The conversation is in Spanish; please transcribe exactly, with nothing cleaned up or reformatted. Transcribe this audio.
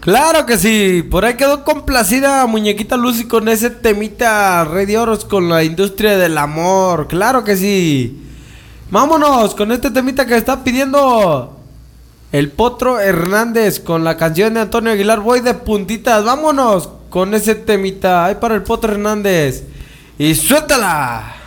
Claro que sí, por ahí quedó complacida Muñequita Lucy con ese temita Rey de Oros con la industria del amor. Claro que sí. Vámonos con este temita que está pidiendo el Potro Hernández con la canción de Antonio Aguilar. Voy de puntitas, vámonos con ese temita. Ahí para el Potro Hernández. Y suéltala.